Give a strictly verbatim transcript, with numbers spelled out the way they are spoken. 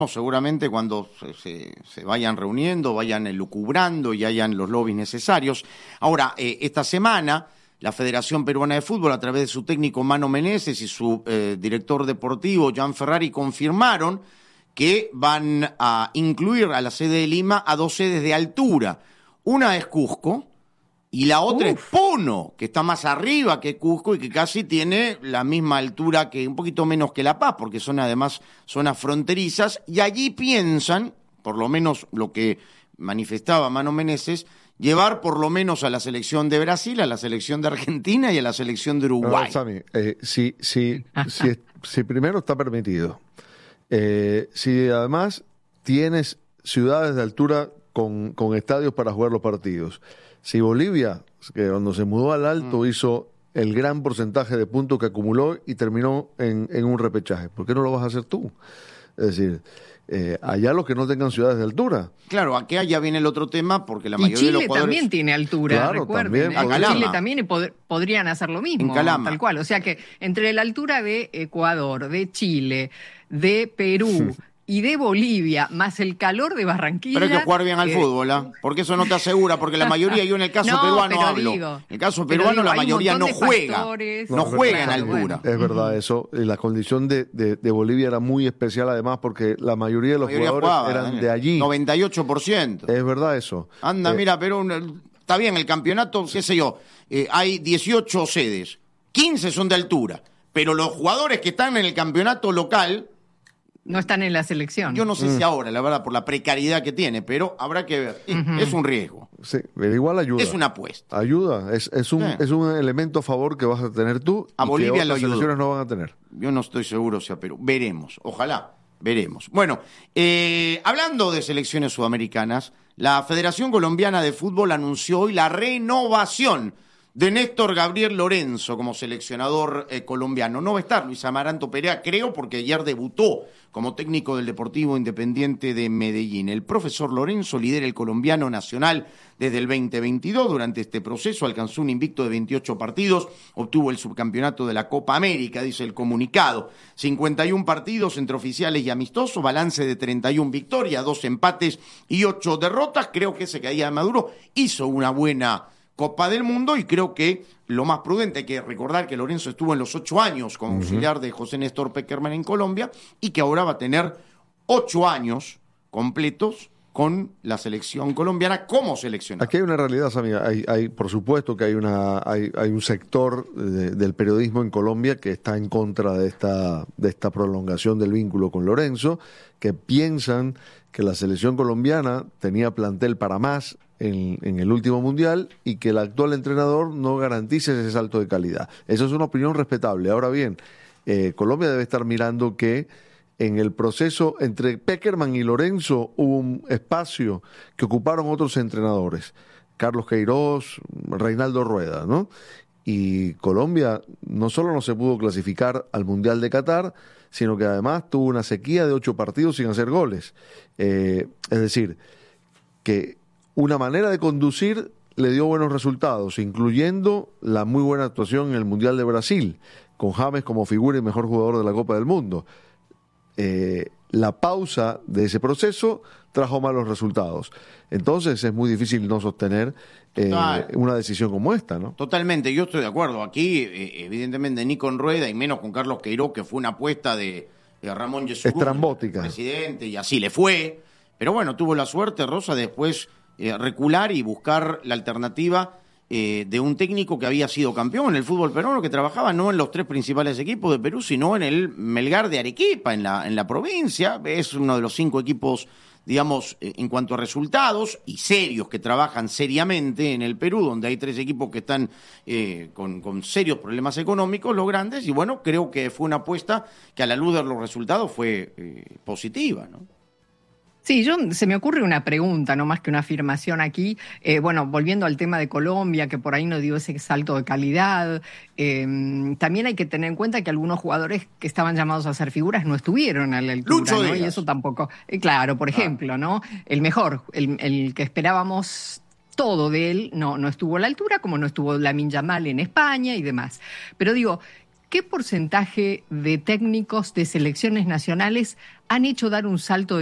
seguramente cuando se, se, se vayan reuniendo, vayan elucubrando y hayan los lobbies necesarios. Ahora, eh, esta semana, la Federación Peruana de Fútbol, a través de su técnico Mano Meneses y su eh, director deportivo, Jan Ferrari, confirmaron que van a incluir a la sede de Lima a dos sedes de altura. Una es Cusco y la otra Uf. es Puno, que está más arriba que Cusco y que casi tiene la misma altura, que un poquito menos que La Paz, porque son además zonas fronterizas, y allí piensan, por lo menos lo que manifestaba Mano Meneses, llevar por lo menos a la selección de Brasil, a la selección de Argentina y a la selección de Uruguay. No, Sammy, eh, si, si, si, si primero está permitido, eh, si además tienes ciudades de altura con, con estadios para jugar los partidos, si Bolivia, que cuando se mudó al Alto mm. hizo el gran porcentaje de puntos que acumuló y terminó en, en un repechaje, ¿por qué no lo vas a hacer tú? Es decir, eh, allá los que no tengan ciudades de altura. Claro, aquí allá viene el otro tema, porque la y mayoría Chile de los jugadores... también tiene altura, claro, recuerden. también, ¿eh? Chile también pod- podrían hacer lo mismo, tal cual. O sea que entre la altura de Ecuador, de Chile, de Perú... y de Bolivia, más el calor de Barranquilla... Pero hay que jugar bien al eh, fútbol, ¿eh? Porque eso no te asegura, porque la mayoría, yo en el caso no, peruano hablo, digo, en el caso peruano digo, la mayoría no juega, factores, no, no juega claro, en altura. Bueno. Es verdad eso, la condición de, de, de Bolivia era muy especial además porque la mayoría de los mayoría jugadores jugaba, eran Daniel, de allí. noventa y ocho por ciento. Es verdad eso. Anda, eh, mira, pero está bien, el campeonato, qué sé yo, eh, hay dieciocho sedes, quince son de altura, pero los jugadores que están en el campeonato local... No están en la selección. Yo no sé mm. si ahora, la verdad, por la precariedad que tiene, pero habrá que ver. Uh-huh. Es un riesgo. Sí, pero igual ayuda. Es una apuesta. Ayuda, es, es, un, sí. es un elemento a favor que vas a tener tú a y Bolivia que otras lo selecciones no van a tener. Yo no estoy seguro si a Perú. Veremos, ojalá, veremos. Bueno, eh, hablando de selecciones sudamericanas, la Federación Colombiana de Fútbol anunció hoy la renovación de Néstor Gabriel Lorenzo como seleccionador eh, colombiano. No va a estar Luis Amaranto Perea, creo, porque ayer debutó como técnico del Deportivo Independiente de Medellín. El profesor Lorenzo lidera el colombiano nacional desde el veinte veintidós. Durante este proceso alcanzó un invicto de veintiocho partidos, obtuvo el subcampeonato de la Copa América, dice el comunicado. cincuenta y uno partidos entre oficiales y amistosos, balance de treinta y una victorias, dos empates y ocho derrotas. Creo que ese caía de Maduro hizo una buena Copa del Mundo y creo que lo más prudente, hay que recordar que Lorenzo estuvo en los ocho años como uh-huh. auxiliar de José Néstor Peckerman en Colombia y que ahora va a tener ocho años completos con la selección colombiana como seleccionador. Aquí hay una realidad, amiga. Hay, hay, por supuesto que hay una, hay, hay un sector de, del periodismo en Colombia que está en contra de esta, de esta prolongación del vínculo con Lorenzo, que piensan que la selección colombiana tenía plantel para más en, en el último mundial y que el actual entrenador no garantiza ese salto de calidad. Eso es una opinión respetable. Ahora bien, eh, Colombia debe estar mirando que en el proceso entre Peckerman y Lorenzo hubo un espacio que ocuparon otros entrenadores, Carlos Queiroz, Reinaldo Rueda, ¿no? Y Colombia no solo no se pudo clasificar al Mundial de Qatar, sino que además tuvo una sequía de ocho partidos sin hacer goles. Eh, es decir, que una manera de conducir le dio buenos resultados, incluyendo la muy buena actuación en el Mundial de Brasil, con James como figura y mejor jugador de la Copa del Mundo. Eh, la pausa de ese proceso trajo malos resultados. Entonces es muy difícil no sostener eh, una decisión como esta, ¿no? Totalmente, yo estoy de acuerdo. Aquí, eh, evidentemente, ni con Rueda y menos con Carlos Queiroz, que fue una apuesta de, de Ramón Yesurún, estrambótica, presidente, y así le fue. Pero bueno, tuvo la suerte, Rosa, después eh, recular y buscar la alternativa Eh, de un técnico que había sido campeón en el fútbol peruano, que trabajaba no en los tres principales equipos de Perú, sino en el Melgar de Arequipa, en la, en la provincia. Es uno de los cinco equipos, digamos, eh, en cuanto a resultados, y serios, que trabajan seriamente en el Perú, donde hay tres equipos que están eh, con, con serios problemas económicos, los grandes, y bueno, creo que fue una apuesta que a la luz de los resultados fue eh, positiva, ¿no? Sí, yo, se me ocurre una pregunta, no más que una afirmación aquí. Eh, bueno, volviendo al tema de Colombia, que por ahí no dio ese salto de calidad, eh, también hay que tener en cuenta que algunos jugadores que estaban llamados a ser figuras no estuvieron a la altura, Lucho ¿no? Y eso tampoco. Eh, claro, por ejemplo, ah. ¿no? El mejor, el, el que esperábamos todo de él, no, no estuvo a la altura, como no estuvo Lamine Yamal en España y demás. Pero digo, ¿qué porcentaje de técnicos de selecciones nacionales han hecho dar un salto de